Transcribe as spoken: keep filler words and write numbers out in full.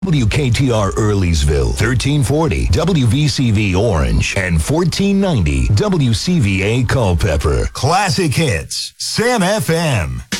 W K T R Earleysville, thirteen forty W V C V Orange, and fourteen ninety W C V A Culpeper. Classic Hits, Sam F M.